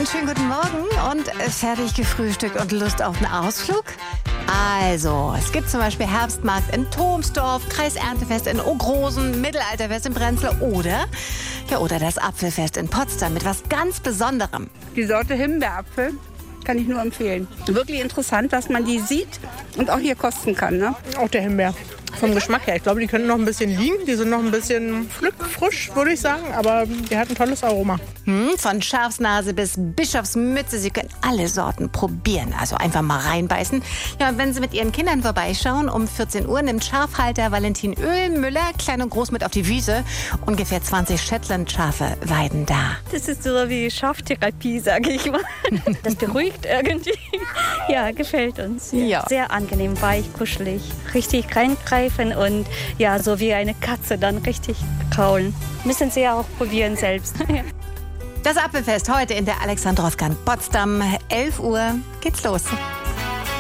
schönen guten Morgen und fertig gefrühstückt und Lust auf einen Ausflug? Also, es gibt zum Beispiel Herbstmarkt in Thomsdorf, Kreiserntefest in Ogrosen, Mittelalterfest in Prenzlau oder das Apfelfest in Potsdam mit was ganz Besonderem. Die Sorte Himbeerapfel kann ich nur empfehlen. Wirklich interessant, dass man die sieht und auch hier kosten kann. Ne? Auch der Himbeer. Vom Geschmack her. Ich glaube, die können noch ein bisschen liegen. Die sind noch ein bisschen frisch, würde ich sagen. Aber die hat ein tolles Aroma. Von Schafsnase bis Bischofsmütze. Sie können alle Sorten probieren. Also einfach mal reinbeißen. Ja, und wenn Sie mit Ihren Kindern vorbeischauen, um 14 Uhr nimmt Schafhalter Valentin Müller klein und groß mit auf die Wiese. Ungefähr 20 Shetland-Schafe weiden da. Das ist so wie Schaftherapie, sage ich mal. Das beruhigt irgendwie. Ja, gefällt uns. Ja. Sehr angenehm, weich, kuschelig. Richtig reingreifen und ja, so wie eine Katze dann richtig kraulen. Müssen Sie ja auch probieren selbst. Das Apfelfest heute in der Alexandrowka in Potsdam. 11 Uhr geht's los.